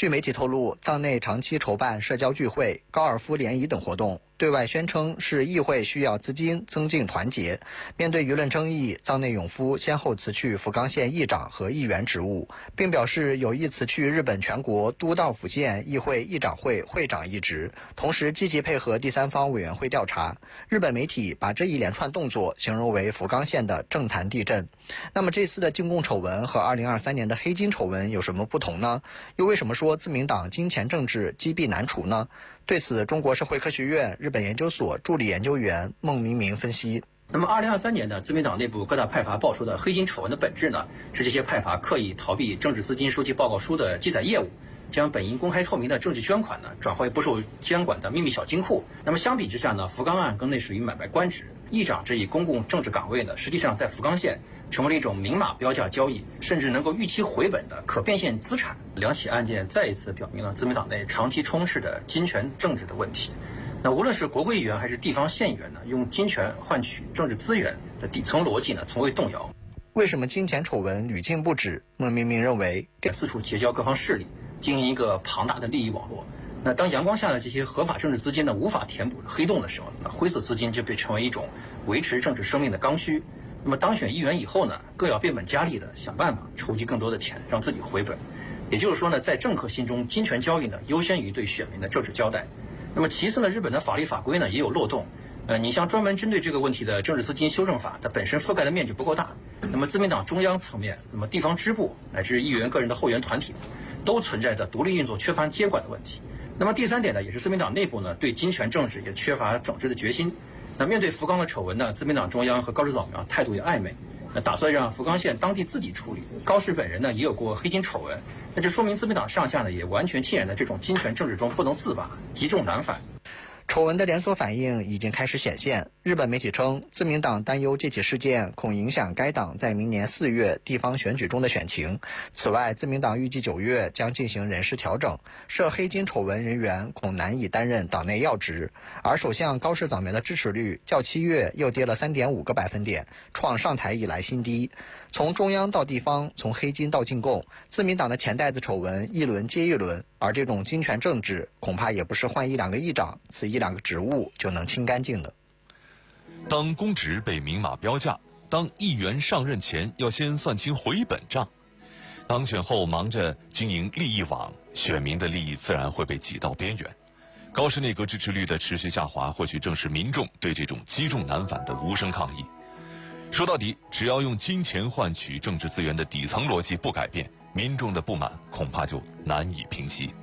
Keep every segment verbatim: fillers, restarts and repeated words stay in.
据媒体透露，藏内长期筹办社交聚会、高尔夫联谊等活动，对外宣称是议会需要资金增进团结。面对舆论争议，藏内永夫先后辞去福冈县议长和议员职务，并表示有意辞去日本全国都道府县议会议长会会长一职，同时积极配合第三方委员会调查。日本媒体把这一连串动作形容为福冈县的政坛地震。那么这次的进贡丑闻和二零二三年的黑金丑闻有什么不同呢？又为什么说自民党金钱政治积弊难除呢？对此，中国社会科学院日本研究所助理研究员孟明明分析。 那么，二零二三年呢，自民党内部各大派阀爆出的黑金丑闻的本质呢，是这些派阀刻意逃避政治资金收集报告书的记载业务，将本应公开透明的政治捐款呢，转化为不受监管的秘密小金库。那么相比之下呢，福冈案更类属于买卖官职，议长这一公共政治岗位呢，实际上在福冈县成为了一种明码标价交易，甚至能够预期回本的可变现资产。两起案件再一次表明了自民党内长期充斥的金权政治的问题。那无论是国会议员还是地方县议员呢，用金权换取政治资源的底层逻辑呢，从未动摇。 为什么金钱丑闻屡禁不止？孟明明认为， 四处结交各方势力，经营一个庞大的利益网络。那当阳光下的这些合法政治资金呢无法填补黑洞的时候，那灰色资金就被成为一种维持政治生命的刚需。那么当选议员以后呢，更要变本加厉的想办法筹集更多的钱，让自己回本。也就是说呢，在政客心中，金权交易呢优先于对选民的政治交代。那么其次呢，日本的法律法规呢也有漏洞。呃，你像专门针对这个问题的政治资金修正法，它本身覆盖的面积不够大。那么自民党中央层面，那么地方支部乃至议员个人的后援团体，都存在着独立运作、缺乏监管的问题。那么第三点呢，也是自民党内部呢对金权政治也缺乏整治的决心。那面对福冈的丑闻呢，自民党中央和高市早苗态度也暧昧，那打算让福冈县当地自己处理。高市本人呢也有过黑金丑闻，那这说明自民党上下呢也完全浸染在这种金权政治中不能自拔，积重难返。 丑闻的连锁反应已经开始显现。日本媒体称，自民党担忧这起事件恐影响该党在明年四月地方选举中的选情。此外，自民党预计九月将进行人事调整，涉黑金丑闻人员恐难以担任党内要职。而首相高市早苗的支持率较七月又跌了 三点五个百分点，创上台以来新低。从中央到地方，从黑金到进贡，自民党的钱袋子丑闻一轮接一轮，而这种金权政治恐怕也不是换一两个议长、辞一两个职务就能清干净的。 当公职被明码标价，当议员上任前要先算清回本账，当选后忙着经营利益网，选民的利益自然会被挤到边缘。高市内阁支持率的持续下滑，或许正是民众对这种积重难返的无声抗议。说到底，只要用金钱换取政治资源的底层逻辑不改变，民众的不满恐怕就难以平息。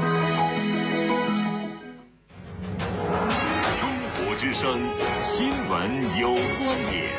中国之声新闻有观点。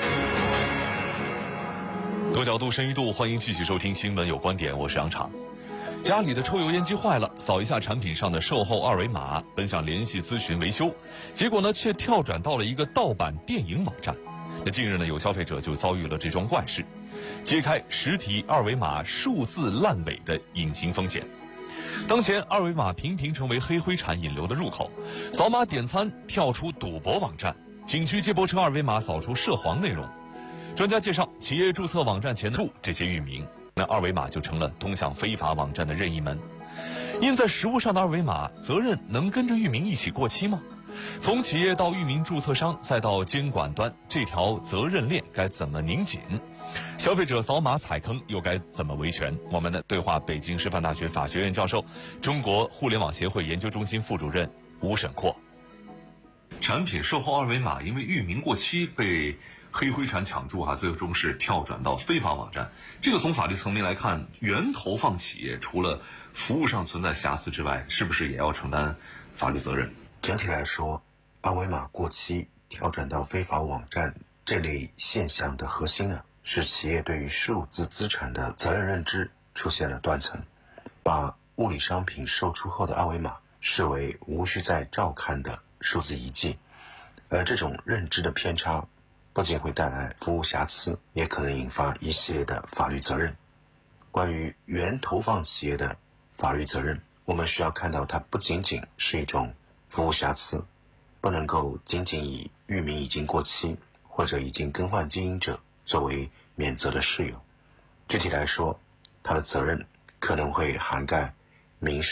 多角度、深一度，欢迎继续收听《新闻有观点》，我是杨畅。家里的抽油烟机坏了，扫一下产品上的售后二维码，本想联系咨询维修，结果呢，却跳转到了一个盗版电影网站。那近日呢，有消费者就遭遇了这桩怪事，揭开实体二维码数字烂尾的隐形风险。当前二维码频频成为黑灰产引流的入口，扫码点餐跳出赌博网站，景区接驳车二维码扫出涉黄内容。专家介绍，企业注册网站前注这些域名，那二维码就成了通向非法网站的任意门。印在实物上的二维码，责任能跟着域名一起过期吗？从企业到域名注册商，再到监管端，这条责任链该怎么拧紧？消费者扫码踩坑又该怎么维权？我们的对话北京师范大学法学院教授、中国互联网协会研究中心副主任吴沈阔。产品售后二维码因为域名过期被黑灰产抢注啊，最终是跳转到非法网站。这个从法律层面来看，原投放企业除了服务上存在瑕疵之外，是不是也要承担法律责任？ 整体来说，二维码过期跳转到非法网站这类现象的核心啊，是企业对于数字资产的责任认知出现了断层，把物理商品售出后的二维码视为无需再照看的数字遗迹，而这种认知的偏差不仅会带来服务瑕疵，也可能引发一系列的法律责任。关于原投放企业的法律责任，我们需要看到它不仅仅是一种服务瑕疵，不能够仅仅以域名已经过期或者已经更换经营者作为免责的事由。具体来说，它的责任可能会涵盖民事